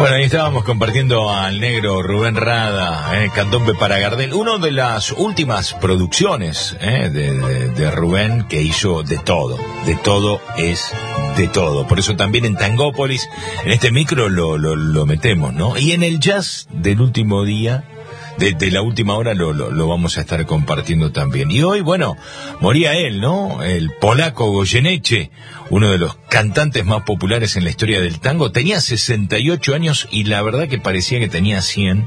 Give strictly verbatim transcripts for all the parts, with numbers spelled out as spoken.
Bueno, ahí estábamos compartiendo al negro Rubén Rada, eh, Candombe para Gardel, una de las últimas producciones eh, de, de, de Rubén, que hizo de todo, de todo es de todo. Por eso también en Tangópolis, en este micro lo, lo, lo metemos, ¿no? Y en el jazz del último día, de, de la última hora, lo, lo, lo vamos a estar compartiendo también. Y hoy, bueno, moría él, ¿no? El polaco Goyeneche, uno de los cantantes más populares en la historia del tango. Tenía sesenta y ocho años y la verdad que parecía que tenía cien.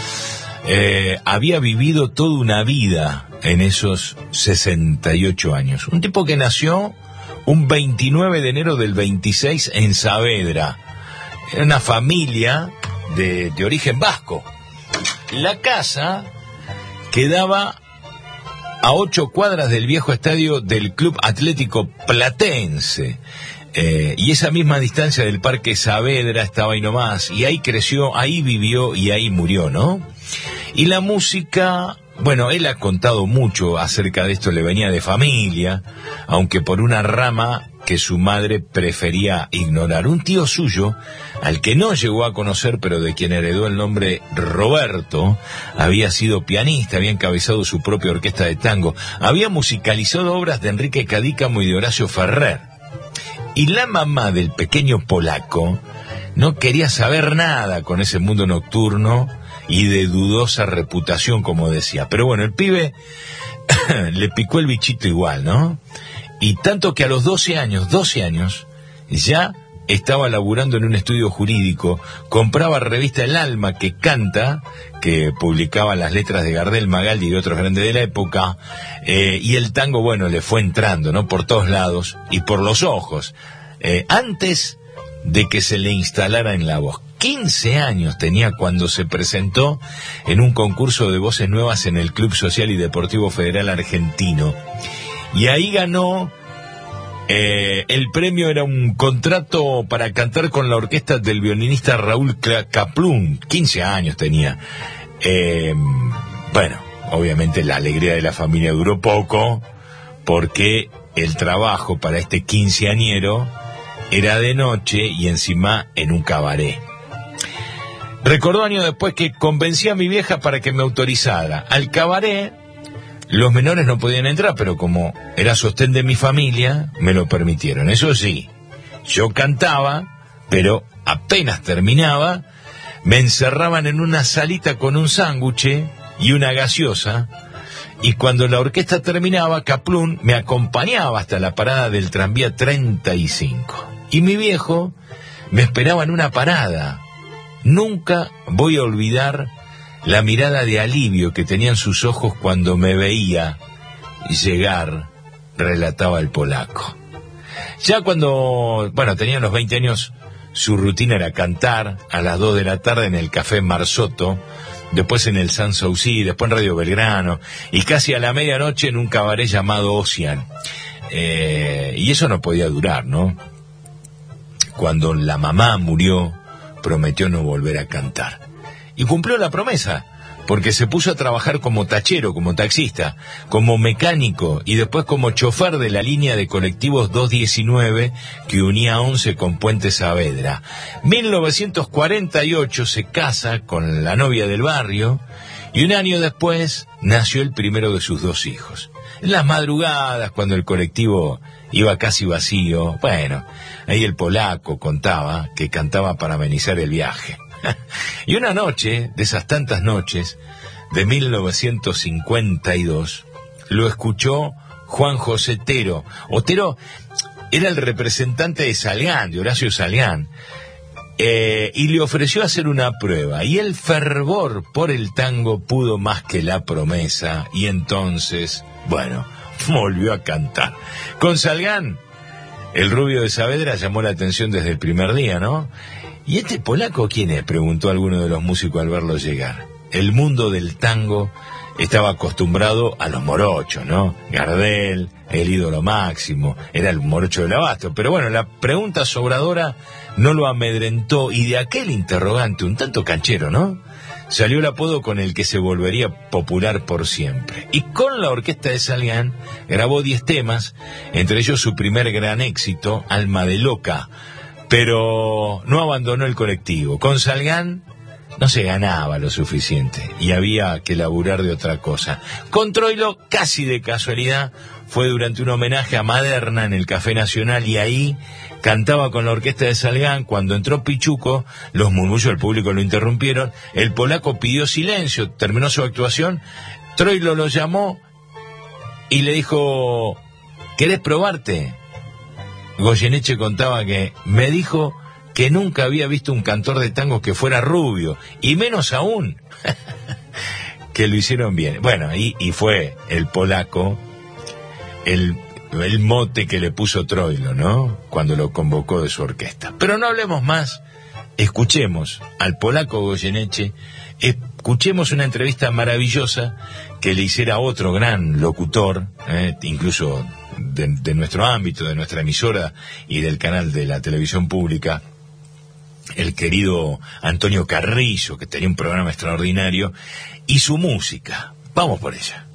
Eh, había vivido toda una vida en esos sesenta y ocho años. Un tipo que nació un veintinueve de enero del veintiséis en Saavedra. Era una familia de, de origen vasco. La casa quedaba a ocho cuadras del viejo estadio del Club Atlético Platense. Eh, y esa misma distancia del Parque Saavedra estaba ahí nomás. Y ahí creció, ahí vivió y ahí murió, ¿no? Y la música, bueno, él ha contado mucho acerca de esto, le venía de familia, aunque por una rama que su madre prefería ignorar. Un tío suyo, al que no llegó a conocer, pero de quien heredó el nombre Roberto, había sido pianista, había encabezado su propia orquesta de tango, había musicalizado obras de Enrique Cadícamo y de Horacio Ferrer. Y la mamá del pequeño polaco no quería saber nada con ese mundo nocturno y de dudosa reputación, como decía. Pero bueno, el pibe le picó el bichito igual, ¿no? Y tanto que a los doce años, doce años, ya estaba laburando en un estudio jurídico, compraba revista El Alma, que canta, que publicaba las letras de Gardel, Magaldi y de otros grandes de la época, eh, y el tango, bueno, le fue entrando, ¿no? Por todos lados y por los ojos, eh, antes de que se le instalara en la voz. quince años tenía cuando se presentó en un concurso de voces nuevas en el Club Social y Deportivo Federal Argentino. Y ahí ganó, eh, el premio era un contrato para cantar con la orquesta del violinista Raúl Kaplun. quince años tenía. Eh, bueno, obviamente la alegría de la familia duró poco, porque el trabajo para este quinceañero era de noche y encima en un cabaret. Recordó años después que convencí a mi vieja para que me autorizara. Al cabaret los menores no podían entrar, pero como era sostén de mi familia, me lo permitieron. Eso sí, yo cantaba, pero apenas terminaba, me encerraban en una salita con un sándwich y una gaseosa, y cuando la orquesta terminaba, Kaplun me acompañaba hasta la parada del tranvía treinta y cinco. Y mi viejo me esperaba en una parada. Nunca voy a olvidar la mirada de alivio que tenían sus ojos cuando me veía llegar, relataba el polaco. Ya cuando, bueno, tenía los veinte años, su rutina era cantar a las dos de la tarde en el Café Marzotto, después en el Sanssouci, después en Radio Belgrano, y casi a la medianoche en un cabaret llamado Ocean. Eh, y eso no podía durar, ¿no? Cuando la mamá murió, prometió no volver a cantar. Y cumplió la promesa, porque se puso a trabajar como tachero, como taxista, como mecánico y después como chofer de la línea de colectivos doscientos diecinueve que unía Once con Puente Saavedra. mil novecientos cuarenta y ocho se casa con la novia del barrio y un año después nació el primero de sus dos hijos. En las madrugadas, cuando el colectivo iba casi vacío, bueno, ahí el polaco contaba que cantaba para amenizar el viaje. Y una noche, de esas tantas noches, de mil novecientos cincuenta y dos, lo escuchó Juan José Otero. Otero era el representante de Salgán, de Horacio Salgán, eh, y le ofreció hacer una prueba. Y el fervor por el tango pudo más que la promesa, y entonces, bueno, volvió a cantar. Con Salgán, el rubio de Saavedra llamó la atención desde el primer día, ¿no? ¿Y este polaco quién es?, preguntó alguno de los músicos al verlo llegar. El mundo del tango estaba acostumbrado a los morochos, ¿no? Gardel, el ídolo máximo, era el morocho del abasto. Pero bueno, la pregunta sobradora no lo amedrentó, y de aquel interrogante un tanto canchero, ¿no?, salió el apodo con el que se volvería popular por siempre. Y con la orquesta de Salgán grabó diez temas, entre ellos su primer gran éxito, Alma de Loca, pero no abandonó el colectivo. Con Salgán no se ganaba lo suficiente y había que laburar de otra cosa. Con Troilo, casi de casualidad, fue durante un homenaje a Maderna en el Café Nacional y ahí cantaba con la orquesta de Salgán. Cuando entró Pichuco, los murmullos del público lo interrumpieron. El polaco pidió silencio, terminó su actuación. Troilo lo llamó y le dijo: ¿querés probarte? Goyeneche contaba que me dijo que nunca había visto un cantor de tango que fuera rubio, y menos aún que lo hicieron bien. Bueno, y, y fue el polaco el, el mote que le puso Troilo, ¿no? Cuando lo convocó de su orquesta. Pero no hablemos más, escuchemos al polaco Goyeneche, escuchemos una entrevista maravillosa que le hiciera otro gran locutor, eh, incluso de, de nuestro ámbito, de nuestra emisora y del canal de la televisión pública, el querido Antonio Carrillo, que tenía un programa extraordinario, y su música. Vamos por ella.